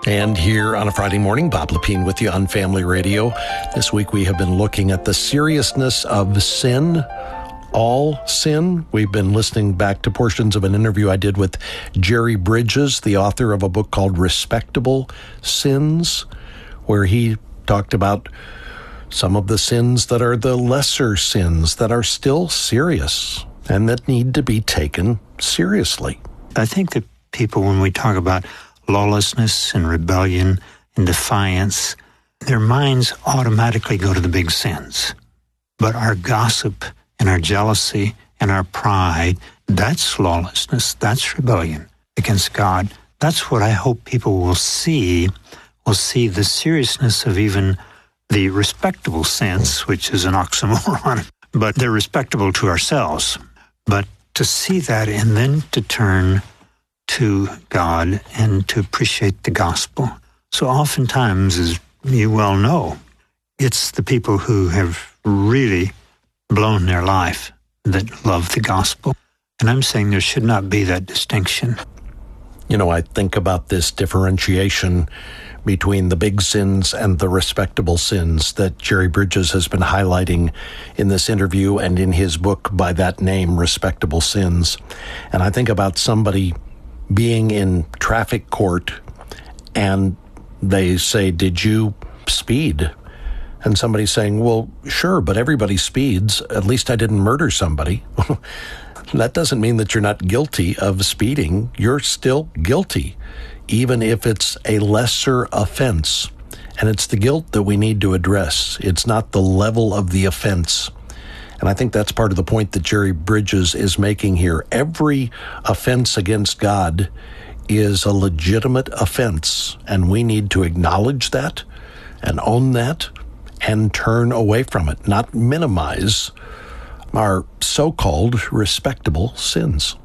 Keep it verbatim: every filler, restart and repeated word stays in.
And here on a Friday morning, Bob Lepine with you on Family Radio. This week we have been looking at the seriousness of sin, all sin. We've been listening back to portions of an interview I did with Jerry Bridges, the author of a book called Respectable Sins, where he talked about some of the sins that are the lesser sins that are still serious and that need to be taken seriously. I think that people, when we talk about lawlessness and rebellion and defiance, their minds automatically go to the big sins. But our gossip and our jealousy and our pride, that's lawlessness, that's rebellion against God. That's what I hope people will see, will see the seriousness of even the respectable sins, which is an oxymoron, but they're respectable to ourselves. But to see that and then to turn to God and to appreciate the gospel. So oftentimes, as you well know, it's the people who have really blown their life that love the gospel. And I'm saying there should not be that distinction. You know, I think about this differentiation between the big sins and the respectable sins that Jerry Bridges has been highlighting in this interview and in his book by that name, Respectable Sins. And I think about somebody being in traffic court and they say, "Did you speed?" And somebody saying, "Well, sure, but everybody speeds. At least I didn't murder somebody." That doesn't mean that you're not guilty of speeding. You're still guilty, even if it's a lesser offense. And it's the guilt that we need to address. It's not the level of the offense. And I think that's part of the point that Jerry Bridges is making here. Every offense against God is a legitimate offense, and we need to acknowledge that and own that and turn away from it, not minimize our so-called respectable sins.